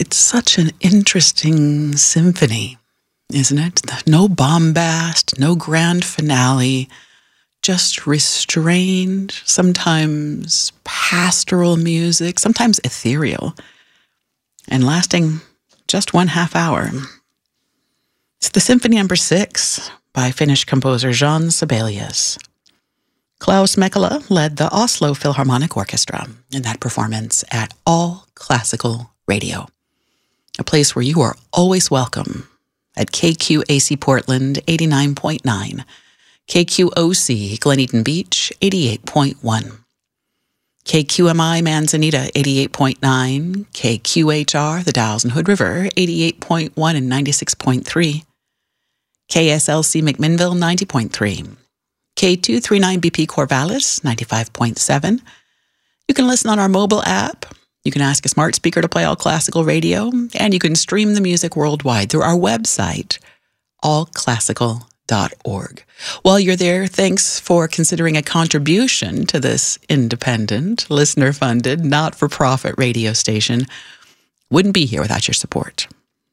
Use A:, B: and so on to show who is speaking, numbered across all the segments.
A: It's such an interesting symphony, isn't it? No bombast, no grand finale, just restrained, sometimes pastoral music, sometimes ethereal, and lasting just 1/2 hour. It's the Symphony No. 6 by Finnish composer Jean Sibelius. Klaus Mekala led the Oslo Philharmonic Orchestra in that performance at All Classical Radio, a place where you are always welcome at KQAC Portland 89.9, KQOC Glen Eden Beach 88.1, KQMI Manzanita 88.9, KQHR The Dalles and Hood River 88.1 and 96.3, KSLC McMinnville 90.3, K239BP Corvallis 95.7. You can listen on our mobile app. You can ask a smart speaker to play All Classical Radio, and you can stream the music worldwide through our website, allclassical.org. While you're there, thanks for considering a contribution to this independent, listener-funded, not-for-profit radio station. Wouldn't be here without your support.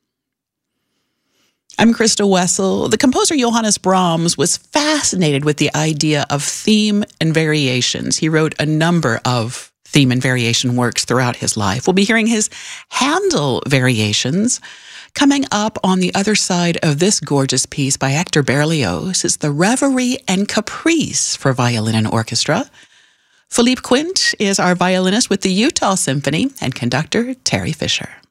A: I'm Krista Wessel. The composer Johannes Brahms was fascinated with the idea of theme and variations. He wrote a number of theme and variation works throughout his life. We'll be hearing his Handel variations coming up on the other side of this gorgeous piece by Hector Berlioz. It's the Reverie and Caprice for violin and orchestra. Philippe Quint is our violinist with the Utah Symphony and conductor Terry Fisher.